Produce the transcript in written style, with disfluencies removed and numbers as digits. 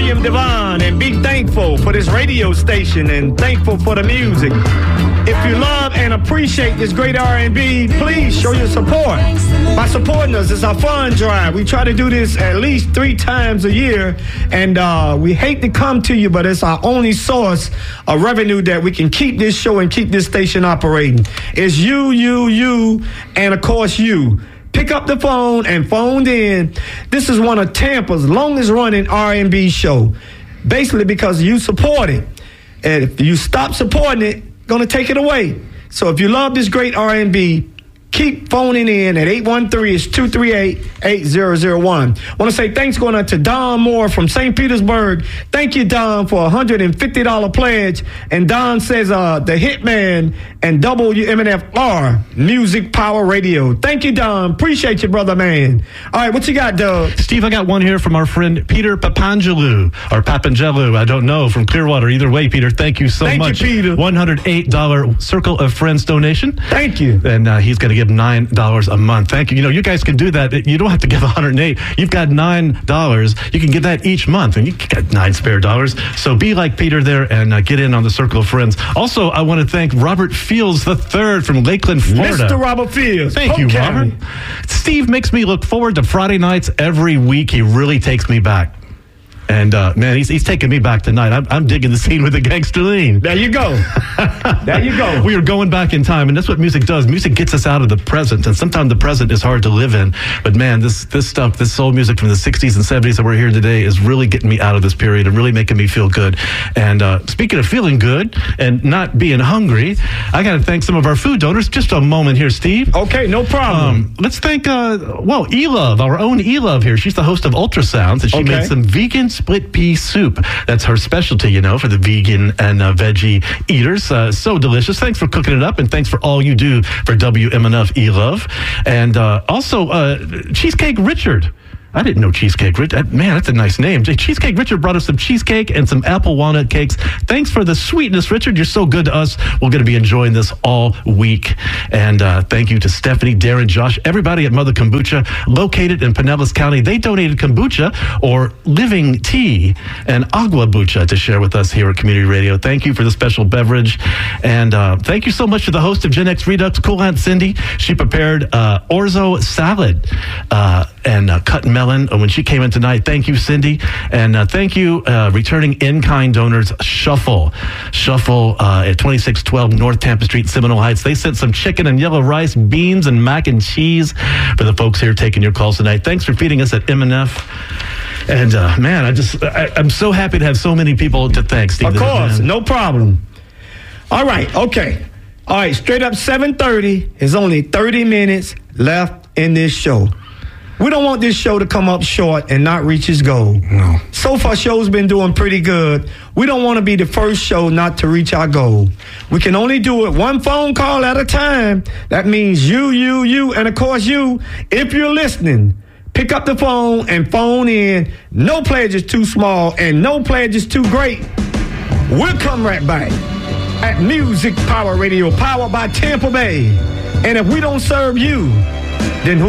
William Devon, and be thankful for this radio station and thankful for the music. If you love and appreciate this great R&B, please show your support by supporting us. It's our fund drive. We try to do this at least 3 times a year, and we hate to come to you, but it's our only source of revenue that we can keep this show and keep this station operating. It's you, and of course you. Pick up the phone and phoned in. This is one of Tampa's longest running R&B show, basically because you support it. And if you stop supporting it, gonna take it away. So if you love this great R&B, keep phoning in at 813-238-8001. Want to say thanks going out to Don Moore from St. Petersburg. Thank you, Don, for a $150 pledge. And Don says the Hitman and WMNF-R Music Power Radio. Thank you, Don. Appreciate you, brother, man. All right, what you got, Doug? Steve, I got one here from our friend Peter Papangelou, or Papangelou, I don't know, from Clearwater. Either way, Peter, thank you so much. Thank you, Peter. $108 Circle of Friends donation. Thank you. And he's going to give $9 a month. Thank you. You know, you guys can do that. You don't have to give $108. You've got $9. You can give that each month, and you get 9 spare dollars. So be like Peter there and get in on the Circle of Friends. Also, I want to thank Robert Fields III from Lakeland, Florida. Mr. Robert Fields. Thank you, Robert. Steve makes me look forward to Friday nights every week. He really takes me back. And, man, he's taking me back tonight. I'm digging the scene with the Gangster Lean. There you go. There you go. We are going back in time, and that's what music does. Music gets us out of the present, and sometimes the present is hard to live in. But, man, this stuff, this soul music from the 60s and 70s that we're hearing today is really getting me out of this period and really making me feel good. And speaking of feeling good and not being hungry, I got to thank some of our food donors. Just a moment here, Steve. Okay, no problem. Let's thank, E-Love, our own E-Love here. She's the host of Ultrasounds, and she made some vegan split pea soup. That's her specialty, you know, for the vegan and veggie eaters. So delicious. Thanks for cooking it up, and thanks for all you do for WMNF E-Love. And also, Cheesecake Richard. I didn't know Cheesecake Richard. Man, that's a nice name. Cheesecake Richard brought us some cheesecake and some apple walnut cakes. Thanks for the sweetness, Richard. You're so good to us. We're going to be enjoying this all week. And thank you to Stephanie, Darren, Josh, everybody at Mother Kombucha, located in Pinellas County. They donated kombucha, or living tea, and agua bucha to share with us here at Community Radio. Thank you for the special beverage. And thank you so much to the host of Gen X Redux, Cool Aunt Cindy. She prepared orzo salad and cut melon when she came in tonight. Thank you, Cindy. And thank you, returning in-kind donors, Shuffle at 2612 North Tampa Street, Seminole Heights. They sent some chicken and yellow rice, beans, and mac and cheese for the folks here taking your calls tonight. Thanks for feeding us at MNF. And man, I'm so happy to have so many people to thank, Steve. Of course, no problem. All right, okay. All right, straight up 7:30. There's only 30 minutes left in this show. We don't want this show to come up short and not reach its goal. No. So far, show's been doing pretty good. We don't want to be the first show not to reach our goal. We can only do it one phone call at a time. That means you, and of course you, if you're listening, pick up the phone and phone in. No pledge is too small and no pledge is too great. We'll come right back at Music Power Radio, powered by Tampa Bay. And if we don't serve you, then who